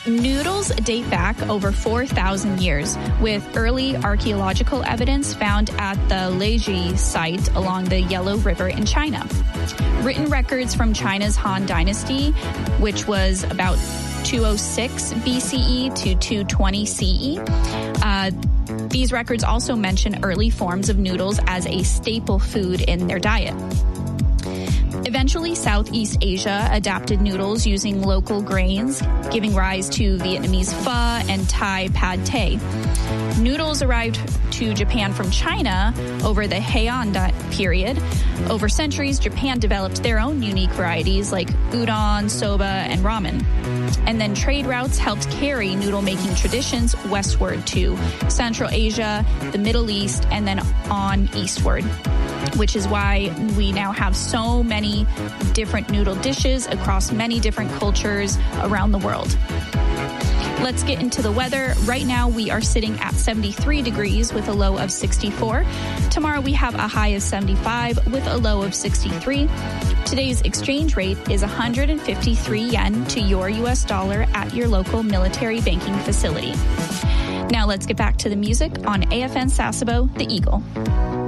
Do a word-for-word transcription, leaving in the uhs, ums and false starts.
Noodles date back over four thousand years, with early archaeological evidence found at the Leiji site along the Yellow River in China. Written records from China's Han Dynasty, which was about two oh six B C E to two twenty C E. Uh, these records also mention early forms of noodles as a staple food in their diet. Eventually, Southeast Asia adapted noodles using local grains, giving rise to Vietnamese pho and Thai pad thai. Noodles arrived to Japan from China over the Heian period. Over centuries, Japan developed their own unique varieties like udon, soba, and ramen. And then trade routes helped carry noodle-making traditions westward to Central Asia, the Middle East, and then on eastward, which is why we now have so many different noodle dishes across many different cultures around the world. Let's get into the weather. Right now, we are sitting at seventy-three degrees with a low of sixty-four. Tomorrow, we have a high of seventy-five with a low of sixty-three. Today's exchange rate is one hundred fifty-three yen to your U S dollar at your local military banking facility. Now let's get back to the music on A F N Sasebo, The Eagle.